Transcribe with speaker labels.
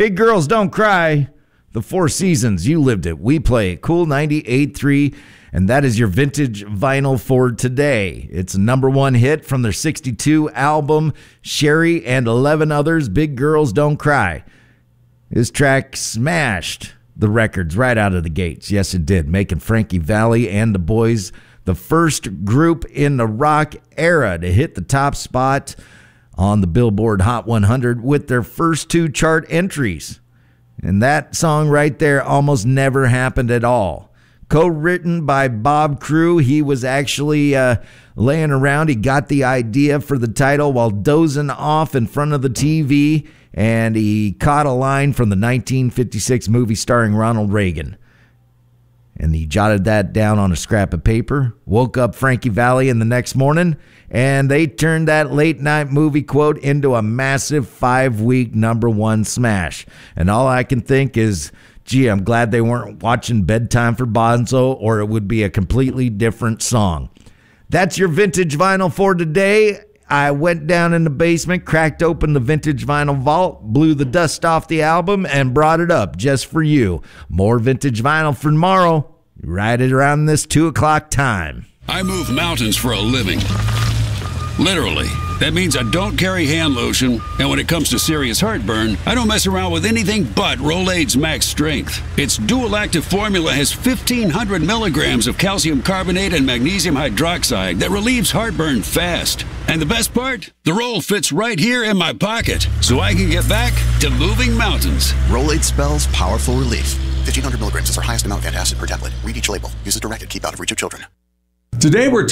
Speaker 1: Big Girls Don't Cry. The Four Seasons. You lived it. We play Cool 98.3. And that is your vintage vinyl for today. It's a number one hit from their 62 album, Sherry and 11 Others, Big Girls Don't Cry. This track smashed the records right out of the gates. Yes, it did, making Frankie Valli and the Boys the first group in the rock era to hit the top spot on the Billboard Hot 100 with their first two chart entries. And that song right there almost never happened at all. Co-written by Bob Crew. He was actually laying around. He got the idea for the title while dozing off in front of the TV, and he caught a line from the 1956 movie starring Ronald Reagan. And he jotted that down on a scrap of paper, woke up Frankie Valli in the next morning, and they turned that late-night movie quote into a massive 5-week number one smash. And all I can think is, gee, I'm glad they weren't watching Bedtime for Bonzo, or it would be a completely different song. That's your vintage vinyl for today. I went down in the basement, cracked open the vintage vinyl vault, blew the dust off the album, and brought it up just for you. More vintage vinyl for tomorrow, right at around this 2 o'clock time.
Speaker 2: I move mountains for a living. Literally. That means I don't carry hand lotion, and when it comes to serious heartburn, I don't mess around with anything but Rolaids Max Strength. Its dual-active formula has 1,500 milligrams of calcium carbonate and magnesium hydroxide that relieves heartburn fast. And the best part? The roll fits right here in my pocket, so I can get back to moving mountains.
Speaker 3: Rolaids spells powerful relief. 1,500 milligrams is our highest amount of antacid per tablet. Read each label. Use as directed. Keep out of reach of children.
Speaker 4: Today we're